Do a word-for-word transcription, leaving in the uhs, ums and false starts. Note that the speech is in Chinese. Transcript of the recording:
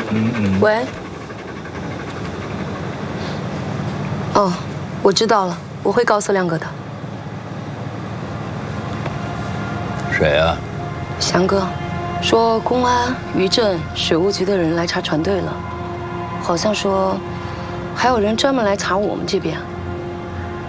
嗯嗯。 喂。哦，我知道了，我会告诉亮哥的。 谁啊？ 翔哥，说公安、渔政、水务局的人来查船队了，好像说还有人专门来查我们这边。